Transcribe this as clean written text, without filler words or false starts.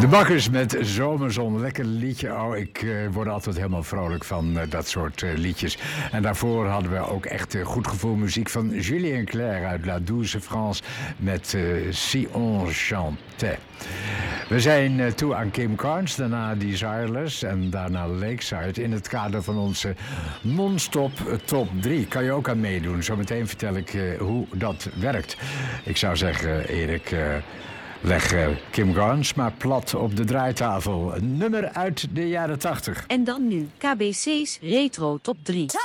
De Bakkers met Zomerzon. Lekker liedje. Oh, ik word altijd helemaal vrolijk van dat soort liedjes. En daarvoor hadden we ook echt goed gevoel muziek van Julien Clerc uit La Douce France met Si on chantait. We zijn toe aan Kim Carnes, daarna Desireless en daarna Lakeside in het kader van onze non-stop top 3. Kan je ook aan meedoen. Zometeen vertel ik hoe dat werkt. Ik zou zeggen, Erik, leg Kim Carnes maar plat op de draaitafel. Een nummer uit de jaren 80. En dan nu KBC's Retro Top 3.